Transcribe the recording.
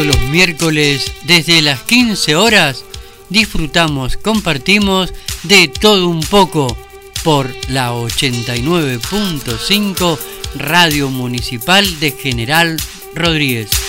Los miércoles desde las 15 horas disfrutamos, compartimos de todo un poco por la 89.5 Radio Municipal de General Rodríguez.